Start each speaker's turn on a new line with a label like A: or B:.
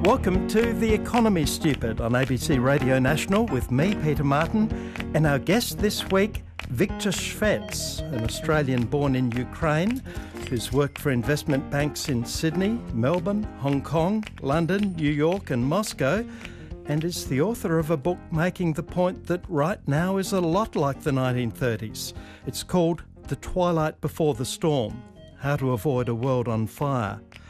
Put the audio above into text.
A: Welcome to The Economy Stupid on ABC Radio National with me, Peter Martin, and our guest this week, Viktor Shvets, an Australian born in Ukraine who's worked for investment banks in Sydney, Melbourne, Hong Kong, London, New York and Moscow, and is the author of a book making the point that right now is a lot like the 1930s. It's called The Twilight Before the Storm: How to Avoid a World on Fire.